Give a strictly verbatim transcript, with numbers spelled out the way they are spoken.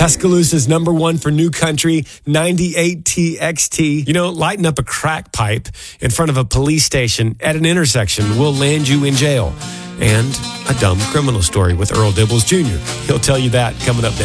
Tuscaloosa's number one for new country, ninety-eight T X T. You know, lighting up a crack pipe in front of a police station at an intersection will land you in jail. And a dumb criminal story with Earl Dibbles Junior He'll tell you that coming up next.